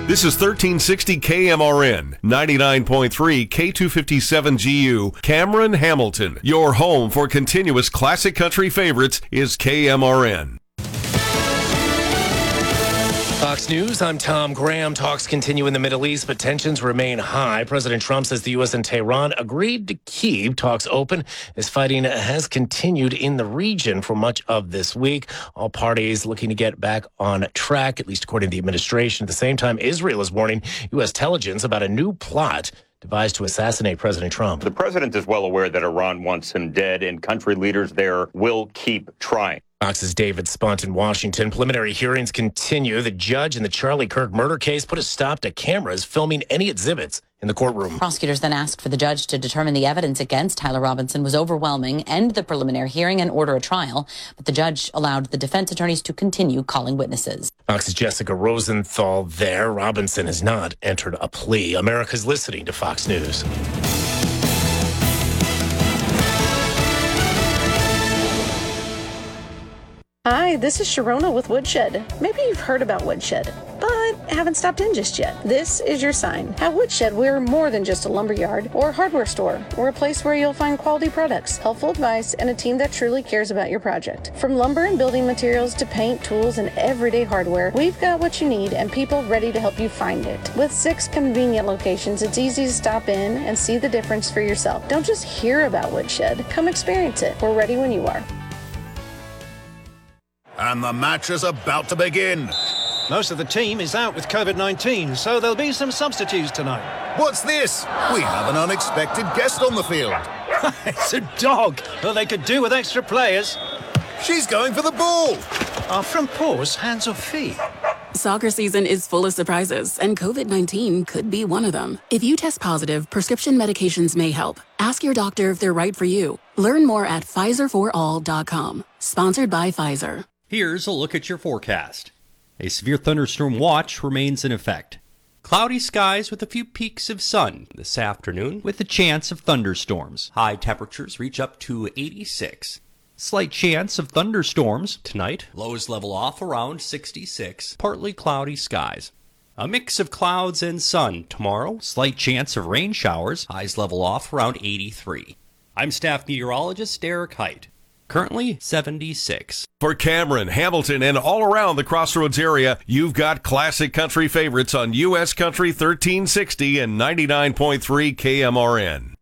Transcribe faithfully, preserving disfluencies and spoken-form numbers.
This is thirteen sixty K M R N, ninety-nine point three K two fifty-seven G U, Cameron, Hamilton. Your home for continuous classic country favorites is K M R N. Fox News, I'm Tom Graham. Talks continue in the Middle East, but tensions remain high. President Trump says the U S and Tehran agreed to keep talks open as fighting has continued in the region for much of this week. All parties looking to get back on track, at least according to the administration. At the same time, Israel is warning U S intelligence about a new plot devised to assassinate President Trump. The president is well aware that Iran wants him dead, and country leaders there will keep trying. Fox's David Spunt in Washington. Preliminary hearings continue. The judge in the Charlie Kirk murder case put a stop to cameras filming any exhibits in the courtroom. Prosecutors then asked for the judge to determine the evidence against Tyler Robinson was overwhelming, end the preliminary hearing, and order a trial. But the judge allowed the defense attorneys to continue calling witnesses. Fox's Jessica Rosenthal there. Robinson has not entered a plea. America's listening to Fox News. Hi, this is Sharona with Woodshed. Maybe you've heard about Woodshed, but haven't stopped in just yet. This is your sign. At Woodshed, we're more than just a lumberyard or a hardware store. We're a place where you'll find quality products, helpful advice, and a team that truly cares about your project. From lumber and building materials to paint, tools, and everyday hardware, we've got what you need and people ready to help you find it. With six convenient locations, it's easy to stop in and see the difference for yourself. Don't just hear about Woodshed. Come experience it. We're ready when you are. And the match is about to begin. Most of the team is out with COVID nineteen, so there'll be some substitutes tonight. What's this? We have an unexpected guest on the field. It's a dog. Well, they could do with extra players. She's going for the ball. Are from paws, hands or feet? Soccer season is full of surprises, and COVID nineteen could be one of them. If you test positive, prescription medications may help. Ask your doctor if they're right for you. Learn more at Pfizer for all dot com. Sponsored by Pfizer. Here's a look at your forecast. A severe thunderstorm watch remains in effect. Cloudy skies with a few peaks of sun this afternoon with a chance of thunderstorms. High temperatures reach up to eighty-six. Slight chance of thunderstorms tonight. Lows level off around sixty-six. Partly cloudy skies. A mix of clouds and sun tomorrow. Slight chance of rain showers. Highs level off around eighty-three. I'm staff meteorologist Derek Height. Currently seventy-six. For Cameron, Hamilton, and all around the Crossroads area, you've got classic country favorites on U S Country thirteen sixty and ninety-nine point three K M R N.